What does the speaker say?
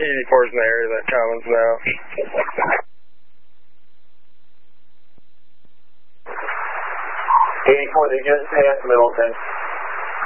84's in the area that Commons now. 84, they just passed Middleton.